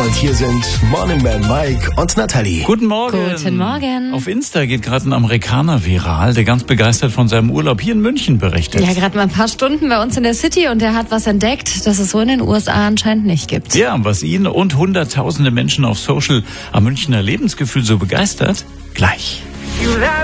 Und hier sind Morning Man Mike und Natalie. Guten Morgen. Guten Morgen. Auf Insta geht gerade ein Amerikaner viral, der ganz begeistert von seinem Urlaub hier in München berichtet. Ja, gerade mal ein paar Stunden bei uns in der City und der hat was entdeckt, das es so in den USA anscheinend nicht gibt. Ja, was ihn und hunderttausende Menschen auf Social am Münchner Lebensgefühl so begeistert, gleich.